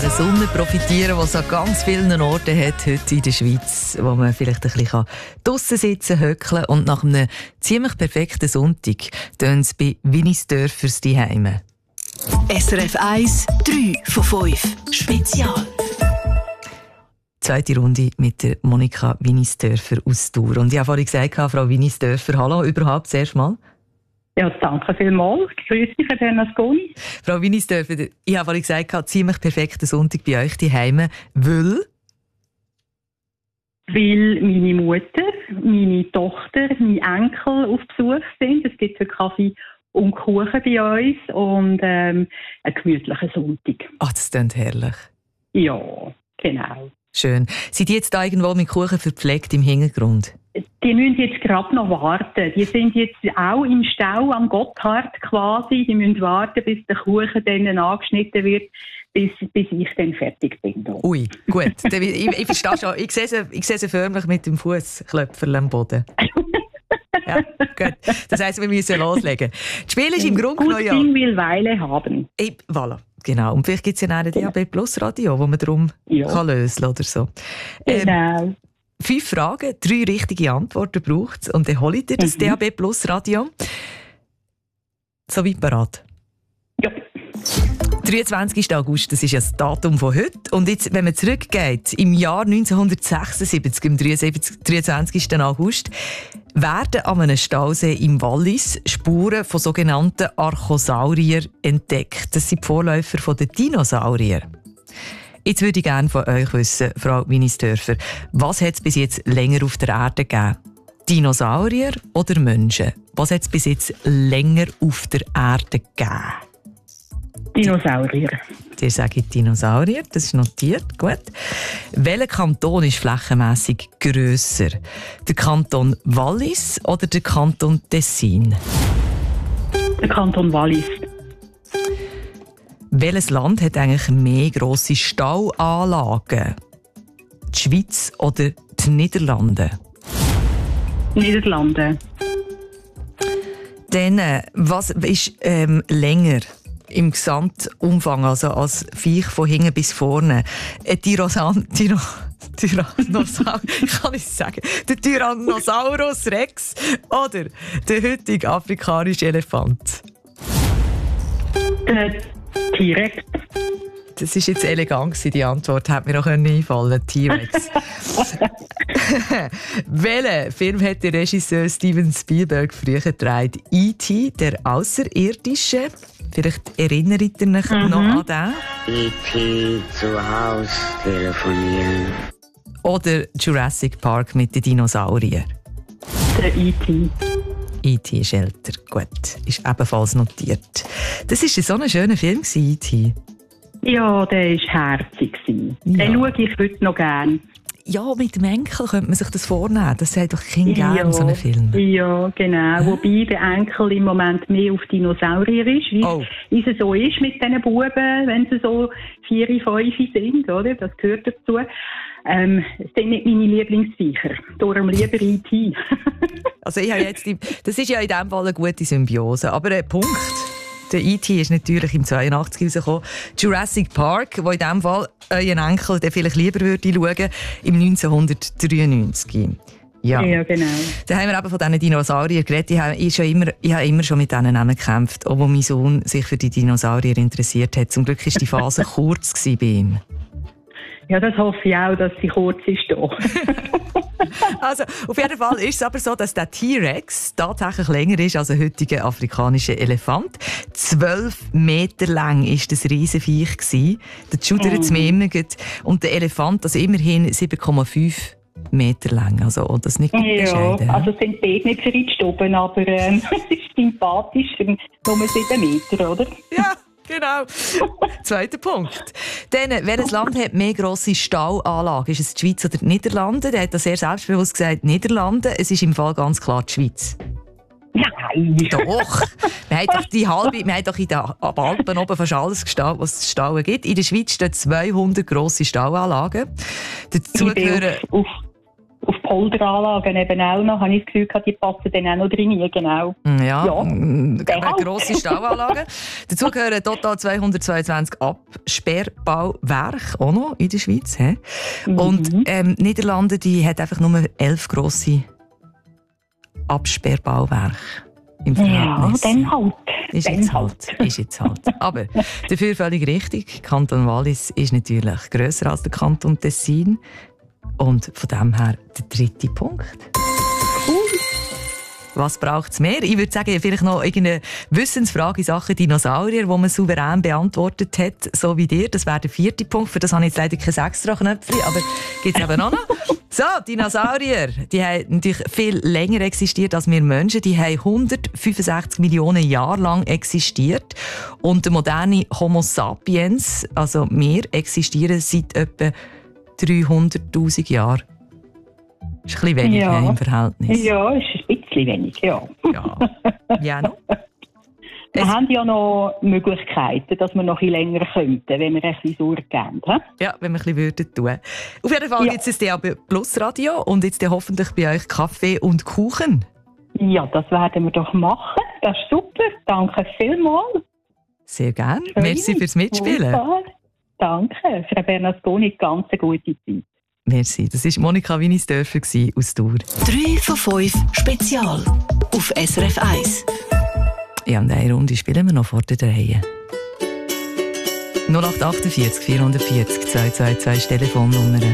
Sonne profitieren, die es an ganz vielen Orten hat heute in der Schweiz, wo man vielleicht ein bisschen draussen sitzen, höckeln und nach einem ziemlich perfekten Sonntag tun es bei Winisdörfers die Heime. SRF 1, 3 von 5 Spezial. Zweite Runde mit der Monika Winisdörfer aus Thur. Und ich habe vorhin gesagt, Frau Winisdörfer, hallo überhaupt zuerst mal. Ja, danke vielmals. Grüß dich, Herr Bernasconi. Frau Winisdörfer, ich habe vorhin gesagt, ziemlich perfekten Sonntag bei euch die Heime, weil meine Mutter, meine Tochter, mein Enkel auf Besuch sind. Es gibt so Kaffee und Kuchen bei uns und einen gemütlichen Sonntag. Ach, das klingt herrlich. Ja, genau. Schön. Sind die jetzt da irgendwo mit Kuchen verpflegt im Hintergrund? Die müssen jetzt gerade noch warten. Die sind jetzt auch im Stau am Gotthard quasi. Die müssen warten, bis der Kuchen dann angeschnitten wird, bis ich dann fertig bin. Ui, gut. Ich verstehe schon. Ich sehe sie förmlich mit dem Fußklöpferl am Boden. Ja, gut. Das heisst, wir müssen loslegen. Das Spiel ist im Grunde genommen ja... Gut will Weile haben. Voilà. Genau. Und vielleicht gibt es ja auch ein DAB Plus Radio, wo man darum kann lösen oder so. Genau. 5 Fragen, 3 richtige Antworten braucht es und dann holt ihr das DAB Plus Radio. Soweit bereit? Ja. 23. August, das ist ja das Datum von heute. Und jetzt, wenn man zurückgeht, im Jahr 1976, am 23. August, werden an einem Stausee im Wallis Spuren von sogenannten Archosauriern entdeckt. Das sind die Vorläufer der Dinosaurier. Jetzt würde ich gerne von euch wissen, Frau Winisdörfer, was hat es bis jetzt länger auf der Erde gegeben? Dinosaurier oder Menschen? Was hat es bis jetzt länger auf der Erde gegeben? Dinosaurier. Ihr sagt Dinosaurier, das ist notiert, gut. Welcher Kanton ist flächenmässig grösser? Der Kanton Wallis oder der Kanton Tessin? Der Kanton Wallis. Welches Land hat eigentlich mehr grosse Stauanlagen? Die Schweiz oder die Niederlande? Niederlande. Dann, was ist länger im Gesamtumfang, also als Viech von hinten bis vorne? Der Tyrannosaurus Rex oder der heutige afrikanische Elefant? T-Rex. Das war jetzt elegant, die Antwort hat mir auch einfallen. T-Rex. Welchen Film hat der Regisseur Steven Spielberg früher gedreht? E.T., der Außerirdische. Vielleicht erinnert ihr euch noch an den? E.T. zu Hause telefonieren. Oder Jurassic Park mit den Dinosauriern? Der E.T. E.T. ist älter. Gut, ist ebenfalls notiert. Das war so ein schöner Film, E.T. Ja, der war herzig. Ja. Den schaue ich heute noch gerne. Ja, mit dem Enkel könnte man sich das vornehmen. Das sagt doch Kind gerne, so einen Film. Ja, genau. Wobei der Enkel im Moment mehr auf Dinosaurier ist, wie es so ist mit diesen Buben, wenn sie so 4, 5 sind, oder? Das gehört dazu. Das sind nicht meine Lieblingsviecher. Darum lieber E.T. Also ich habe jetzt das ist ja in diesem Fall eine gute Symbiose. Aber Punkt. Der E.T. ist natürlich im 82 rausgekommen. Jurassic Park, wo in diesem Fall euren Enkel der vielleicht lieber würde schauen, im 1993. Ja, genau. Da haben wir eben von diesen Dinosauriern geredet. Ich habe immer schon mit denen gekämpft, auch wo mein Sohn sich für die Dinosaurier interessiert hat. Zum Glück war die Phase kurz bei ihm. Ja, das hoffe ich auch, dass sie kurz ist. Also, auf jeden Fall ist es aber so, dass der T-Rex tatsächlich länger ist als ein heutiger afrikanischer Elefant. 12 Meter lang war das Riesenviech. Der schudert es mir immer gut. Und der Elefant, also immerhin 7,5 Meter lang. Also, das nicht bescheiden. Ja, also sind beide nicht verrutscht oben, aber es ist sympathisch für nur 7 Meter, oder? Ja. Genau. Zweiter Punkt. Dann, welches Land hat mehr grosse Stauanlagen? Ist es die Schweiz oder die Niederlande? Der hat das sehr selbstbewusst gesagt, Niederlande. Es ist im Fall ganz klar die Schweiz. Nein. Doch. Wir haben doch in den Alpen oben fast alles gestaut, was es zu stauen gibt. In der Schweiz stehen 200 grosse Stauanlagen. Dazu gehören... Auf auf Polderanlagen eben auch noch, habe ich das Gefühl gehabt, die passen dann auch noch drin, genau. Ja, grosse Stauanlagen. Dazu gehören total 222 Absperrbauwerke, auch noch in der Schweiz. He? Und Niederlande, die hat einfach nur 11 grosse Absperrbauwerke. Im Verhältnis. Ja, dann halt. Ist jetzt halt. Aber dafür völlig richtig. Kanton Wallis ist natürlich grösser als der Kanton Tessin. Und von dem her der 3. Punkt. Was braucht es mehr? Ich würde sagen, vielleicht noch irgendeine Wissensfrage in Sachen Dinosaurier, die man souverän beantwortet hat, so wie dir. Das wäre der 4. Punkt. Für das habe ich jetzt leider kein Extra-Knöpfchen, aber gibt es eben auch noch. So, Dinosaurier, die haben natürlich viel länger existiert als wir Menschen. Die haben 165 Millionen Jahre lang existiert. Und der moderne Homo sapiens, also wir, existieren seit etwa 300'000 Jahren. Das ist ein bisschen wenig im Verhältnis. Ja, ist ein bisschen wenig, ja. Ja noch. Wir haben ja noch Möglichkeiten, dass wir noch ein bisschen länger könnten, wenn wir ein bisschen Sorge geben. Ja, wenn wir ein bisschen tun würden. Auf jeden Fall gibt es das DAB Plus Radio und jetzt hoffentlich bei euch Kaffee und Kuchen. Ja, das werden wir doch machen. Das ist super. Danke vielmals. Sehr gerne. Merci fürs Mitspielen. Super. Danke. Frau Bernasconi, ganz eine gute Zeit. Merci. Das war Monika Winisdörfer aus Thur. 3 von 5 Spezial auf SRF 1. Ja, und eine Runde spielen wir noch vor der Reihe. 0848 440 222 Telefonnummer.